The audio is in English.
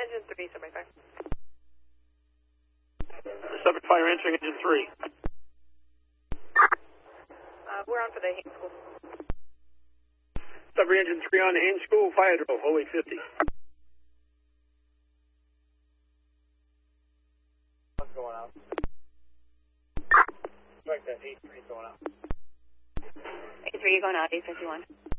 Engine 3, subject fire. Subject fire entering engine 3. We're on for the Haines School. Subject engine 3 on the Haines School, fire drill, 0850. What's going out? Strike that 8-3 going out. 8-3 going out, 851.